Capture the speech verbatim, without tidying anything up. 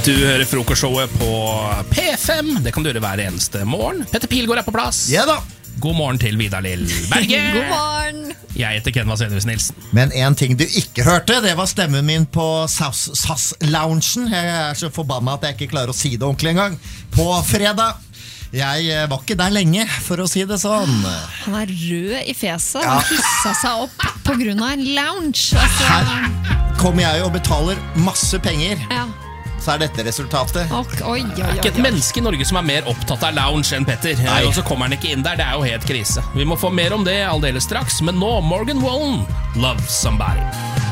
Du hører frokostshowet på P fem. Det kan du gjøre hver eneste morgen. Petter Pilgaard er på plass. Ja da. God morgen til Vidar Lill Berge. God morgen. Jeg heter Ken Vasenius Nilsen. Men en ting du ikke hørte, det var stemmen min på S A S-loungen. Jeg er så forbannet at jeg ikke klarer å si det ordentlig en gang. På fredag. Jeg var ikke der lenge, for å si det sånn. Han er rød i fjeset. Ja. Han pusset seg opp på grunn av en lounge. Altså, Her kommer jeg og betaler masse penger. ja. Så er dette resultatet. Ok, oi, oi, Det er oi, ikke et oi. menneske i Norge som er mer opptatt av lounge enn Petter. Nei. Og så kommer han ikke inn der, det er jo helt krise. Vi må få mer om det aldeles straks, men nå Morgan Wallen, Love Somebody.